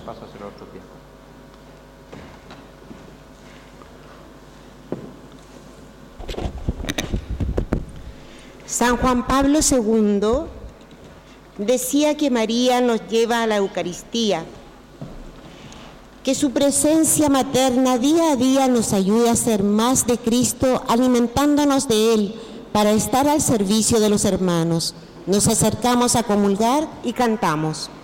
Paso hacia el otro pie. San Juan Pablo II decía que María nos lleva a la Eucaristía, que su presencia materna día a día nos ayude a ser más de Cristo, alimentándonos de Él para estar al servicio de los hermanos. Nos acercamos a comulgar y cantamos.